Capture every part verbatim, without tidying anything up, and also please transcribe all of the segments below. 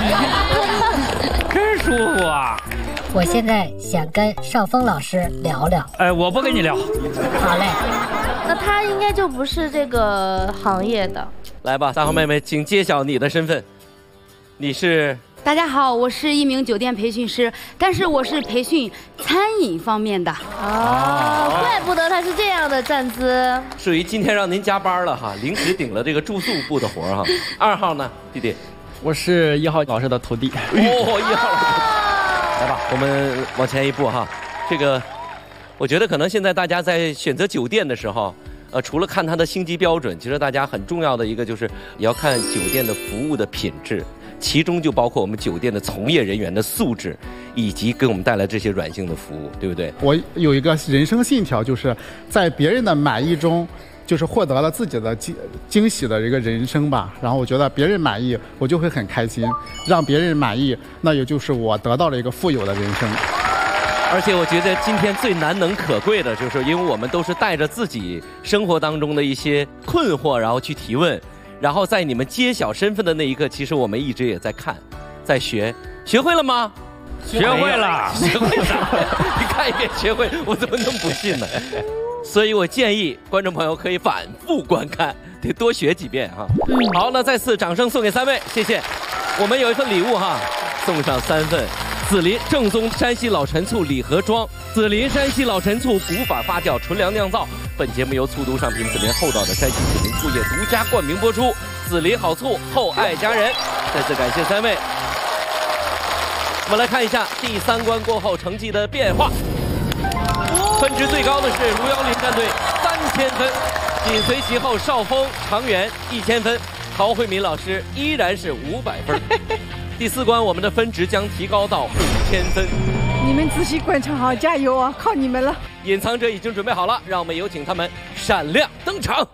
真舒服啊！ 我现在想跟邵峰老师聊聊。 哎，我不跟你聊。 好嘞。 那他应该就不是这个行业的。 来吧，三号妹妹，请揭晓你的身份。你是？ 大家好，我是一名酒店培训师，但是我是培训餐饮方面的。 哦，怪不得他是这样的站姿。 属于今天让您加班了哈，临时顶了这个住宿部的活哈。二号呢，弟弟？ 我是一号老师的徒弟。 哦，一号老师。来吧，我们往前一步哈。这个，我觉得可能现在大家在选择酒店的时候，呃，除了看它的星级标准，其实大家很重要的一个就是也要看酒店的服务的品质。其中就包括我们酒店的从业人员的素质，以及给我们带来这些软性的服务，对不对？ 我有一个人生信条，就是在别人的满意中，就是获得了自己的惊惊喜的一个人生吧。然后我觉得别人满意，我就会很开心；让别人满意，那也就是我得到了一个富有的人生。 而且我觉得今天最难能可贵的就是，因为我们都是带着自己生活当中的一些困惑，然后去提问。然后在你们揭晓身份的那一刻，其实我们一直也在看，在学，学会了吗？ 学会了， 学会了。你看一遍学会，我怎么能不信呢？所以我建议观众朋友可以反复观看，得多学几遍哈。好，那再次掌声送给三位，谢谢。我们有一份礼物哈，送上三份紫林正宗山西老陈醋礼盒装，紫林山西老陈醋古法发酵纯粮酿造。本节目由醋毒商品紫林厚道的山西紫林醋业独家冠名播出，紫林好醋，厚爱家人。再次感谢三位。我们来看一下第三关过后成绩的变化，分值最高的是卢幺零战队三千分，紧随其后邵峰、常远一千分，陶慧敏老师依然是五百分。第四关我们的分值将提高到五千分。 你们仔细观察好，加油啊！靠你们了。 隐藏者已经准备好了，让我们有请他们闪亮登场。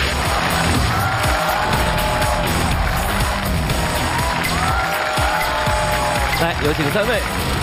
来，有请三位。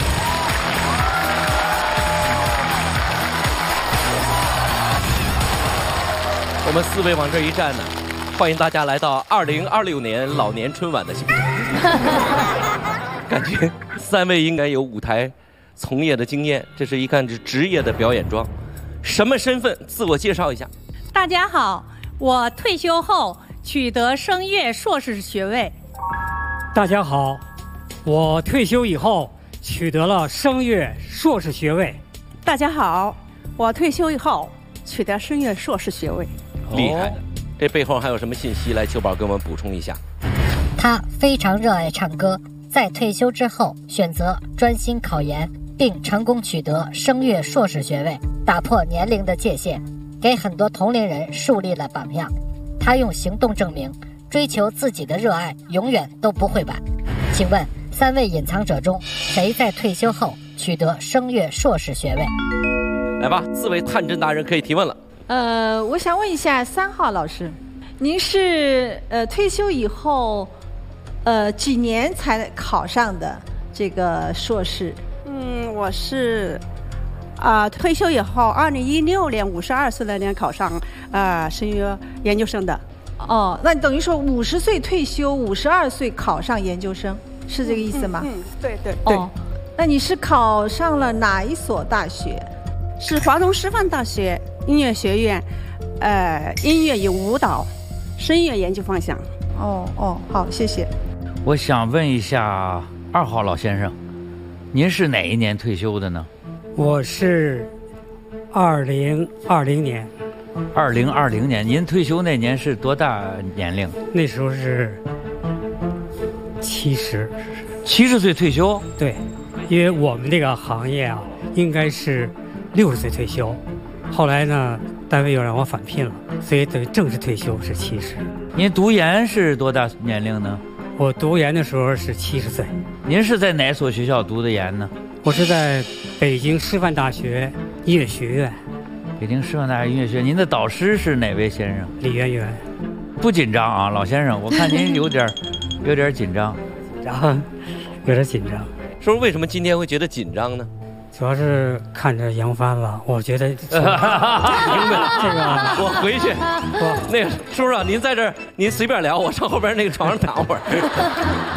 我们四位往这一站呢，欢迎大家来到二零二六年老年春晚的现场。感觉三位应该有舞台从业的经验，这是一看是职业的表演装。什么身份？自我介绍一下。 大家好，我退休后取得声乐硕士学位。 大家好，我退休以后取得了声乐硕士学位。 大家好，我退休以后取得声乐硕士学位。 厉害的，这背后还有什么信息？来，秋宝给我们补充一下。 他非常热爱唱歌，在退休之后选择专心考研，并成功取得声乐硕士学位，打破年龄的界限，给很多同龄人树立了榜样。他用行动证明，追求自己的热爱永远都不会晚。请问三位隐藏者中，谁在退休后取得声乐硕士学位？ 来吧，四位探针达人可以提问了。 呃，我想问一下三号老师，您是呃退休以后，呃几年才考上的这个硕士？ 嗯，我是啊、呃、退休以后，二零一六年五十二岁那年考上啊、呃、声乐研究生的。 哦，那等于说五十岁退休，五十二岁考上研究生，是这个意思吗？ 嗯，嗯对对对。 哦，那你是考上了哪一所大学？ 是华东师范大学音乐学院，呃，音乐与舞蹈声乐研究方向。 哦哦，好，谢谢。 我想问一下二号老先生，您是哪一年退休的呢？ 我是二零二零年。 二零二零年，您退休那年是多大年龄？ 那时候是七十。 七十岁退休？ 对，因为我们这个行业啊，应该是六十岁退休。后来呢，单位又让我返聘了，所以等于正式退休是七十。 您读研是多大年龄呢？ 我读研的时候是七十岁。 您是在哪所学校读的研呢？ 我是在北京师范大学音乐学院。 北京师范大学音乐学院，您的导师是哪位先生？ 李媛媛。 不紧张啊，老先生，我看您有点有点紧张。 紧张，有点紧张。 说为什么今天会觉得紧张呢？ 主要是看着杨帆了，我觉得这个我回去，我那个叔叔，您在这儿，您随便聊，我上后边那个床上躺会儿。